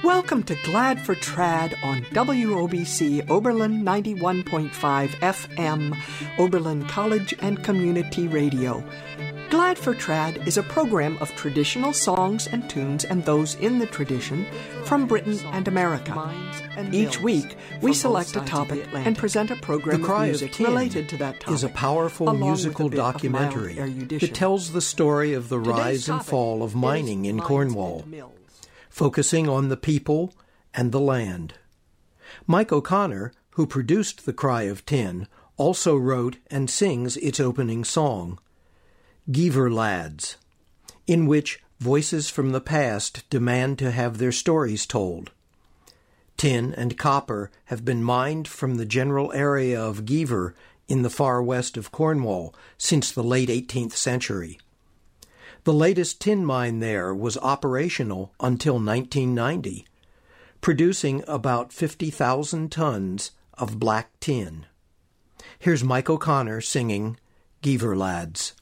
Welcome to Glad for Trad on WOBC Oberlin 91.5 FM, Oberlin College and Community Radio. Glad for Trad is a program of traditional songs and tunes and those in the tradition from Britain and America. Each week, we select a topic and present a program of music related to that topic. Is a powerful musical documentary that tells the story of the rise and fall of mining in Cornwall, focusing on the people and the land. Mike O'Connor, who produced The Cry of Tin, also wrote and sings its opening song, Giever Lads, in which voices from the past demand to have their stories told. Tin and copper have been mined from the general area of Giever in the far west of Cornwall since the late 18th century. The latest tin mine there was operational until 1990, producing about 50,000 tons of black tin. Here's Mike O'Connor singing Giever Lads.